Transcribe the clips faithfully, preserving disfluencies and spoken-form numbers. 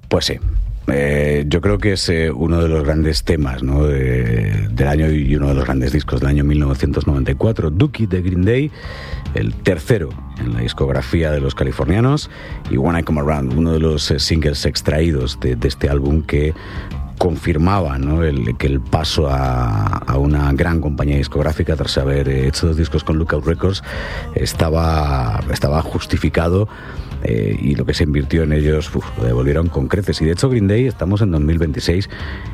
Pues sí. Eh, yo creo que es eh, uno de los grandes temas, ¿no?, de, del año y uno de los grandes discos del año mil novecientos noventa y cuatro. Dookie de Green Day, el tercero en la discografía de los californianos, y When I Come Around, uno de los eh, singles extraídos de, de este álbum que confirmaba, ¿no?, el, que el paso a, a una gran compañía discográfica tras haber hecho dos discos con Lookout Records estaba, estaba justificado. Eh, y lo que se invirtió en ellos, uf, lo devolvieron con creces. Y de hecho Green Day, estamos en dos mil veintiséis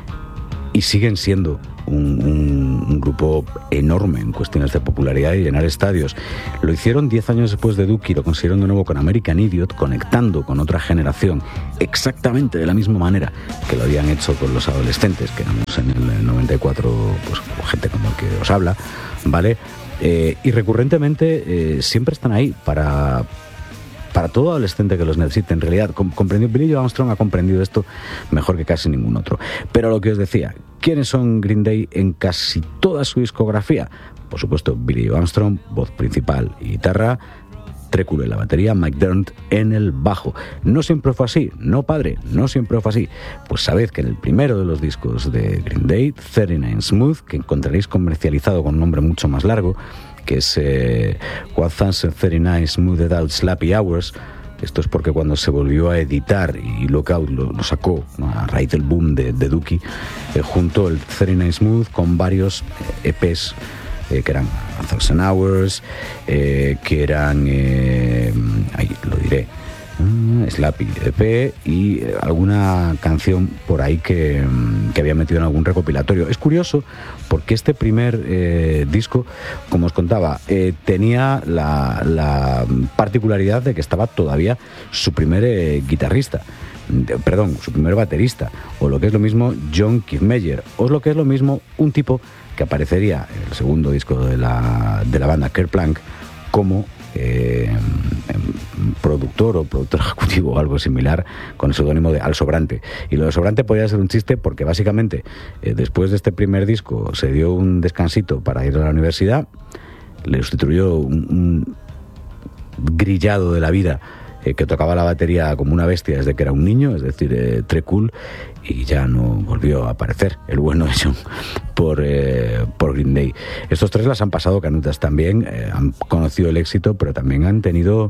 y siguen siendo un, un, un grupo enorme en cuestiones de popularidad y llenar estadios. Lo hicieron diez años después de Dookie, lo consiguieron de nuevo con American Idiot, conectando con otra generación exactamente de la misma manera que lo habían hecho con los adolescentes, que éramos en el noventa y cuatro, pues gente como el que os habla, ¿vale? Eh, y recurrentemente eh, siempre están ahí para... para todo adolescente que los necesite. En realidad, comprendió, Billy Joe Armstrong ha comprendido esto mejor que casi ningún otro. Pero lo que os decía, ¿quiénes son Green Day en casi toda su discografía? Por supuesto, Billy Joe Armstrong, voz principal y guitarra, Tré Cool en la batería, Mike Dirnt en el bajo. No siempre fue así, no padre, no siempre fue así. Pues sabed que en el primero de los discos de Green Day, treinta y nueve Smooth, que encontraréis comercializado con un nombre mucho más largo, que es eh, one thousand thirty-nine Smoothed Out Slappy Hours. Esto es porque cuando se volvió a editar y Lookout lo, lo sacó, ¿no?, a raíz del boom de, de Dookie, eh, juntó el treinta y nueve Smooth con varios eh, E Pes eh, que eran one thousand Hours, eh, que eran, eh, ahí lo diré, Slappy E P y alguna canción por ahí que, que había metido en algún recopilatorio. Es curioso porque este primer eh, disco, como os contaba, eh, tenía la, la particularidad de que estaba todavía su primer eh, guitarrista, de, perdón, su primer baterista, o lo que es lo mismo John Kiffmeyer, o lo que es lo mismo un tipo que aparecería en el segundo disco de la, de la banda, Kerplunk, como Eh, productor o productor ejecutivo o algo similar, con el seudónimo de Al Sobrante. Y lo de Sobrante podía ser un chiste porque básicamente eh, después de este primer disco se dio un descansito para ir a la universidad, le sustituyó un, un grillado de la vida eh, que tocaba la batería como una bestia desde que era un niño, es decir, eh, Tré Cool, y ya no volvió a aparecer el bueno de John por, eh, por Green Day. Estos tres las han pasado canutas también, eh, han conocido el éxito, pero también han tenido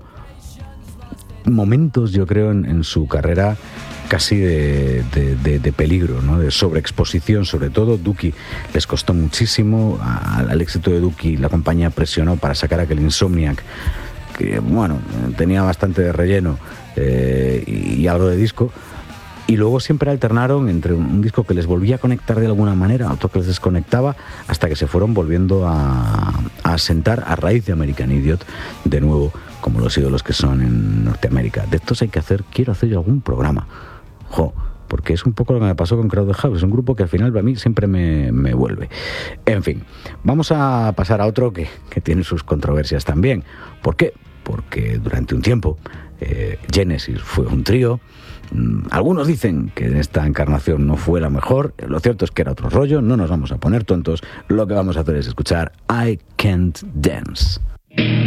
momentos, yo creo, en, en su carrera casi de, de, de, de peligro, ¿no?, de sobreexposición. Sobre todo Dookie les costó muchísimo. Al, al éxito de Dookie la compañía presionó para sacar aquel Insomniac, que bueno, tenía bastante de relleno eh, y, y algo de disco. Y luego siempre alternaron entre un disco que les volvía a conectar de alguna manera, otro que les desconectaba, hasta que se fueron volviendo a, a asentar a raíz de American Idiot, de nuevo, como los ídolos que son en Norteamérica. De estos hay que hacer, quiero hacer yo algún programa, jo, porque es un poco lo que me pasó con Crowded House, es un grupo que al final a mí siempre me, me vuelve. En fin, vamos a pasar a otro que, que tiene sus controversias también. ¿Por qué? Porque durante un tiempo eh, Genesis fue un trío. Algunos dicen que en esta encarnación no fue la mejor. Lo cierto es que era otro rollo. No nos vamos a poner tontos. Lo que vamos a hacer es escuchar I Can't Dance.